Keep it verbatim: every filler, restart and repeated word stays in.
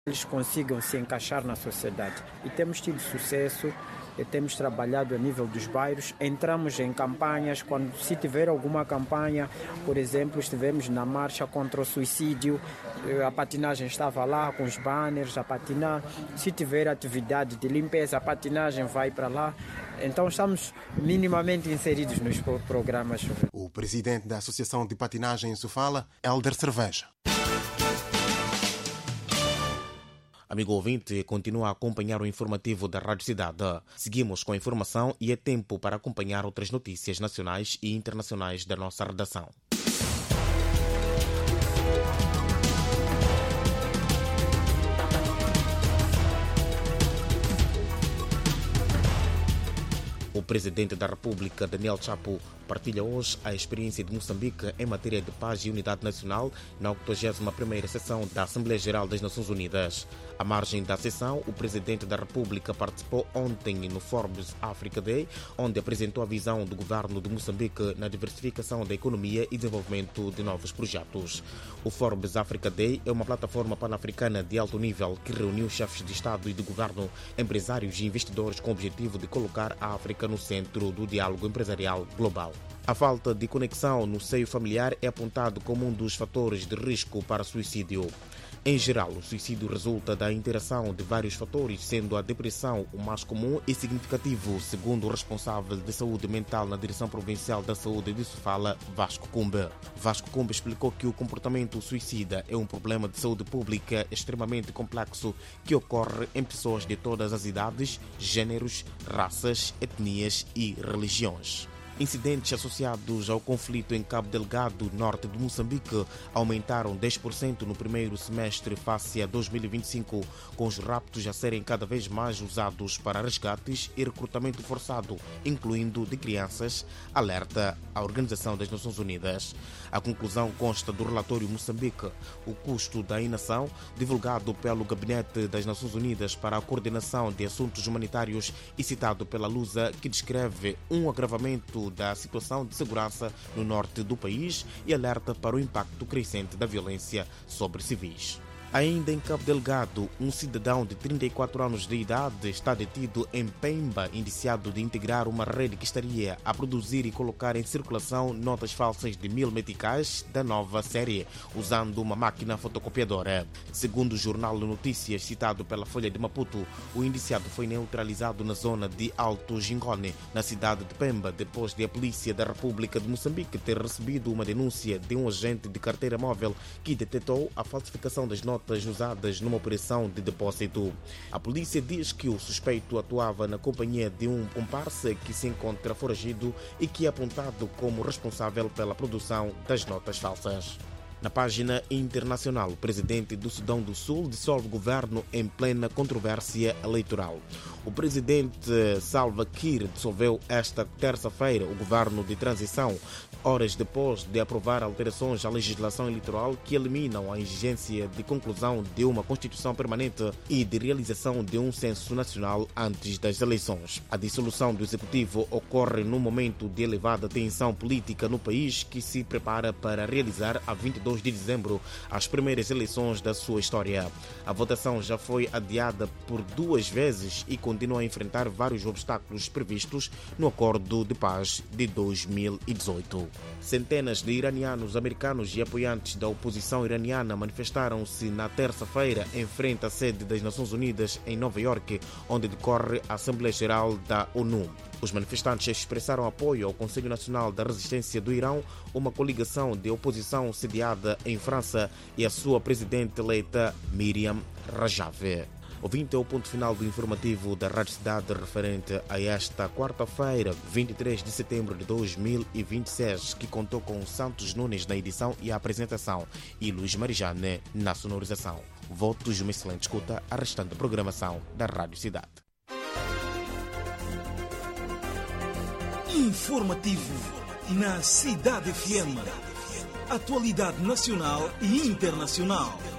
eles consigam se encaixar na sociedade. E temos tido sucesso, e temos trabalhado a nível dos bairros, entramos em campanhas, quando se tiver alguma campanha, por exemplo, estivemos na marcha contra o suicídio, a patinagem estava lá com os banners a patinar, se tiver atividade de limpeza, a patinagem vai para lá, então estamos minimamente inseridos nos programas. O presidente da Associação de Patinagem em Sofala, Helder Cerveja. Amigo ouvinte, continua a acompanhar o informativo da Rádio Cidade. Seguimos com a informação e é tempo para acompanhar outras notícias nacionais e internacionais da nossa redação. O presidente da República, Daniel Chapo, partilha hoje a experiência de Moçambique em matéria de paz e unidade nacional na octogésima primeira sessão da Assembleia Geral das Nações Unidas. À margem da sessão, o presidente da República participou ontem no Forbes Africa Day, onde apresentou a visão do governo de Moçambique na diversificação da economia e desenvolvimento de novos projetos. O Forbes Africa Day é uma plataforma pan-africana de alto nível que reuniu chefes de Estado e de governo, empresários e investidores com o objetivo de colocar a África no centro do diálogo empresarial global. A falta de conexão no seio familiar é apontado como um dos fatores de risco para suicídio. Em geral, o suicídio resulta da interação de vários fatores, sendo a depressão o mais comum e significativo, segundo o responsável de saúde mental na Direção Provincial da Saúde de Sofala, Vasco Kumbe. Vasco Kumbe explicou que o comportamento suicida é um problema de saúde pública extremamente complexo que ocorre em pessoas de todas as idades, gêneros, raças, etnias e religiões. Incidentes associados ao conflito em Cabo Delgado, norte de Moçambique, aumentaram dez por cento no primeiro semestre face a dois mil e vinte e cinco, com os raptos a serem cada vez mais usados para resgates e recrutamento forçado, incluindo de crianças, alerta a Organização das Nações Unidas. A conclusão consta do relatório Moçambique, o custo da inação, divulgado pelo Gabinete das Nações Unidas para a Coordenação de Assuntos Humanitários e citado pela Lusa, que descreve um agravamento da situação de segurança no norte do país e alerta para o impacto crescente da violência sobre civis. Ainda em Cabo Delgado, um cidadão de trinta e quatro anos de idade está detido em Pemba, indiciado de integrar uma rede que estaria a produzir e colocar em circulação notas falsas de mil meticais da nova série, usando uma máquina fotocopiadora. Segundo o Jornal de Notícias citado pela Folha de Maputo, o indiciado foi neutralizado na zona de Alto Gingone, na cidade de Pemba, depois de a Polícia da República de Moçambique ter recebido uma denúncia de um agente de carteira móvel que detectou a falsificação das notas usadas numa operação de depósito. A polícia diz que o suspeito atuava na companhia de um comparsa que se encontra foragido e que é apontado como responsável pela produção das notas falsas. Na página internacional, o presidente do Sudão do Sul dissolve o governo em plena controvérsia eleitoral. O presidente Salva Kiir dissolveu esta terça-feira o governo de transição, horas depois de aprovar alterações à legislação eleitoral que eliminam a exigência de conclusão de uma Constituição permanente e de realização de um censo nacional antes das eleições. A dissolução do Executivo ocorre num momento de elevada tensão política no país que se prepara para realizar a vinte e dois de dezembro as primeiras eleições da sua história. A votação já foi adiada por duas vezes e continua a enfrentar vários obstáculos previstos no Acordo de Paz de dois mil e dezoito. Centenas de iranianos, americanos e apoiantes da oposição iraniana manifestaram-se na terça-feira em frente à sede das Nações Unidas em Nova Iorque, onde decorre a Assembleia Geral da ONU. Os manifestantes expressaram apoio ao Conselho Nacional da Resistência do Irão, uma coligação de oposição sediada em França, e a sua presidente eleita Miriam Rajavi. Ouvinte, é o ponto final do informativo da Rádio Cidade referente a esta quarta-feira, vinte e três de setembro de dois mil e vinte e seis, que contou com Santos Nunes na edição e a apresentação e Luís Marijane na sonorização. Votos uma excelente escuta à restante programação da Rádio Cidade. Informativo na Cidade F M. Atualidade nacional e internacional.